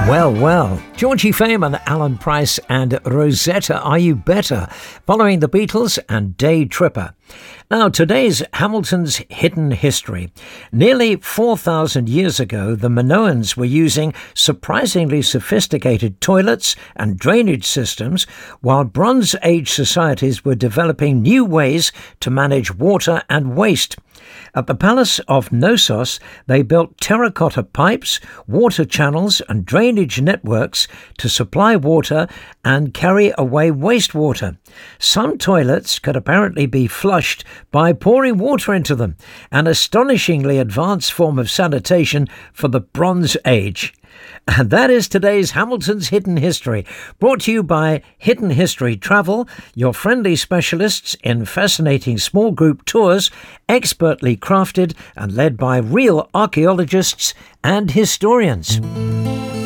Well, well, Georgie Fayman, Alan Price and Rosetta, Are You Better? Following the Beatles and Day Tripper. Now, today's Hamilton's Hidden History. Nearly 4,000 years ago, the Minoans were using surprisingly sophisticated toilets and drainage systems, while Bronze Age societies were developing new ways to manage water and waste. At the Palace of Knossos, they built terracotta pipes, water channels and drainage networks to supply water and carry away wastewater. Some toilets could apparently be flushed by pouring water into them, an astonishingly advanced form of sanitation for the Bronze Age. And that is today's Hamilton's Hidden History, brought to you by Hidden History Travel, your friendly specialists in fascinating small group tours, expertly crafted and led by real archaeologists and historians.